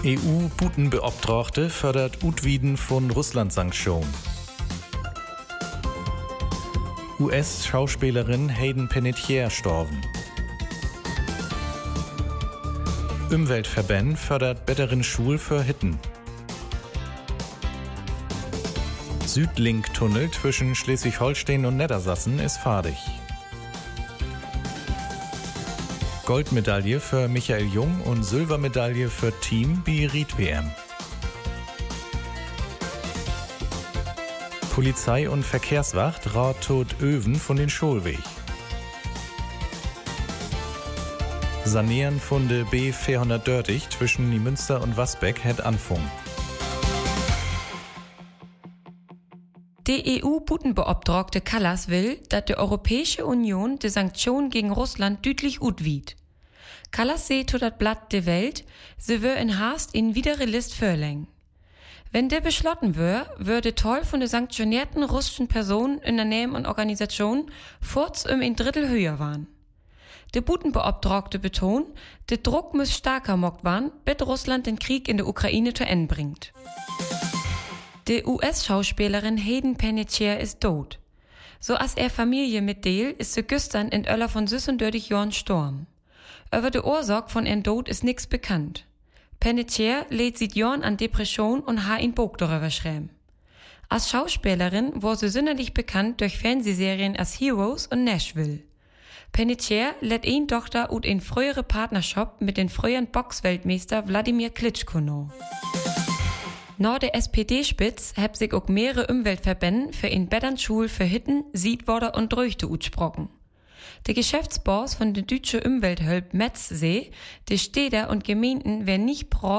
EU-Butenbeobtragte fördert Utwieden von Russland-Sanktionen. US-Schauspielerin Hayden Panettiere gestorben. Umweltverband fördert besseren Schul für Hitten. Südlink-Tunnel zwischen Schleswig-Holstein und Niedersachsen ist fertig. Goldmedaille für Michael Jung und Silbermedaille für Team bei Ried-WM. Polizei und Verkehrswacht rat tot Öwen von den Schulweg. Sanieren von der B430 zwischen Niemünster und Wasbeck hat anfangen. Die EU-Butenbeobtragte Kallas will, dass die Europäische Union die Sanktionen gegen Russland deutlich utwied. Kallas seht zu das Blatt der Welt, sie wär in Haast in widere List verlängen. Wenn der beschlossen würde Teil von den sanktionierten russischen Personen, Unternehmen und Organisationen kurz ein Drittel höher waren. Der Butenbeobtragte betont, der Druck muss stärker mockt waren, bis Russland den Krieg in der Ukraine zu Ende bringt. Die US-Schauspielerin Hayden Panettiere ist tot. So als Familie mitteilt, ist sie gestern in Öller von 36 Jahren gestorben. Über die Ursache von ihrem Tod ist nichts bekannt. Panettiere litt seit Jahren an Depression und hat ein Buch darüber geschrieben. Als Schauspielerin war sie sonderlich bekannt durch Fernsehserien als Heroes und Nashville. Panettiere lädt eine Tochter und in frühere Partnerschaft mit den früheren Boxweltmeister Wladimir Klitschko noch. Nach der SPD-Spitz hab sich auch mehrere Umweltverbände für in besseren Schul für Hitten, Siedworder und Dröchte utsprochen. Der Geschäftsboss von der deutschen Umwelthilfe Metz die Städte und Gemeinden werden nicht pro